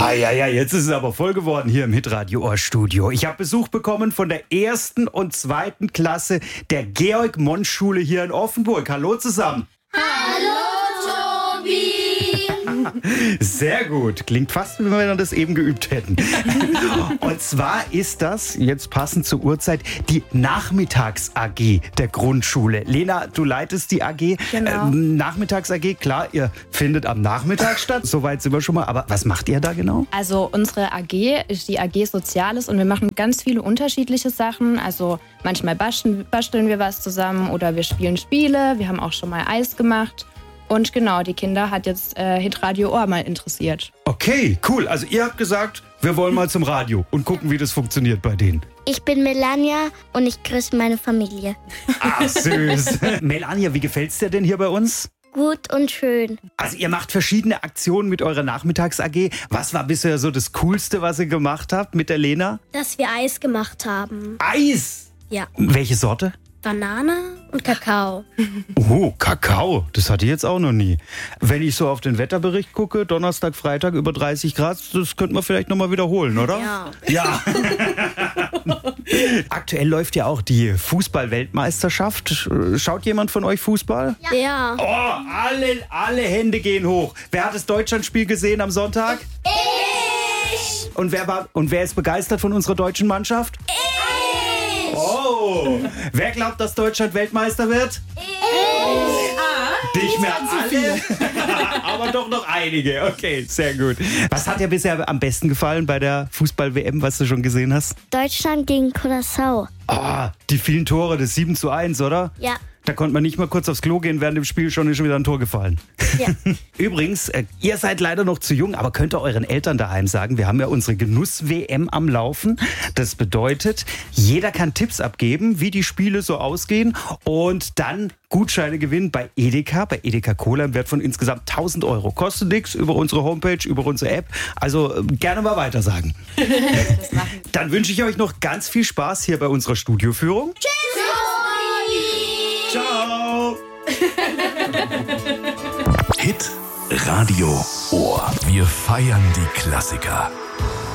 Ja, jetzt ist es aber voll geworden hier im Hitradio Ohrstudio. Ich habe Besuch bekommen von der 1. und 2. Klasse der Georg-Monsch-Schule hier in Offenburg. Hallo zusammen. Hallo, Tobi! Sehr gut. Klingt fast, wie wenn wir das eben geübt hätten. Und zwar ist das, jetzt passend zur Uhrzeit, die Nachmittags-AG der Grundschule. Lena, du leitest die AG. Genau. Nachmittags-AG, klar, ihr findet am Nachmittag statt. Soweit sind wir schon mal. Aber was macht ihr da genau? Also unsere AG ist die AG Soziales und wir machen ganz viele unterschiedliche Sachen. Also manchmal basteln wir was zusammen oder wir spielen Spiele. Wir haben auch schon mal Eis gemacht. Und genau, die Kinder hat jetzt Hitradio Ohr mal interessiert. Okay, cool. Also ihr habt gesagt, wir wollen mal zum Radio und gucken, wie das funktioniert bei denen. Ich bin Melania und ich grüße meine Familie. Ach, süß. Melania, wie gefällt's dir denn hier bei uns? Gut und schön. Also ihr macht verschiedene Aktionen mit eurer Nachmittags-AG. Was war bisher so das Coolste, was ihr gemacht habt mit der Lena? Dass wir Eis gemacht haben. Eis! Ja. Welche Sorte? Banane und Kakao. Oh, Kakao. Das hatte ich jetzt auch noch nie. Wenn ich so auf den Wetterbericht gucke, Donnerstag, Freitag über 30 Grad, das könnten wir vielleicht nochmal wiederholen, oder? Ja. Aktuell läuft ja auch die Fußball-Weltmeisterschaft. Schaut jemand von euch Fußball? Ja. Oh, alle Hände gehen hoch. Wer hat das Deutschlandspiel gesehen am Sonntag? Ich! Und wer ist begeistert von unserer deutschen Mannschaft? Oh! Wer glaubt, dass Deutschland Weltmeister wird? Nicht mehr alle, aber doch noch einige. Okay, sehr gut. Was hat dir bisher am besten gefallen bei der Fußball-WM, was du schon gesehen hast? Deutschland gegen Curaçao. Die vielen Tore, das 7:1, oder? Ja. Da konnte man nicht mal kurz aufs Klo gehen, während dem Spiel ist schon wieder ein Tor gefallen. Ja. Übrigens, ihr seid leider noch zu jung, aber könnt ihr euren Eltern daheim sagen, wir haben ja unsere Genuss-WM am Laufen. Das bedeutet, jeder kann Tipps abgeben, wie die Spiele so ausgehen und dann Gutscheine gewinnen bei Edeka Cola im Wert von insgesamt 1.000 Euro. Kostet nichts, über unsere Homepage, über unsere App. Also gerne mal weiter sagen. Dann wünsche ich euch noch ganz viel Spaß hier bei unserer Studioführung. Tschüss! Ciao! Hit Radio Ohr. Wir feiern die Klassiker.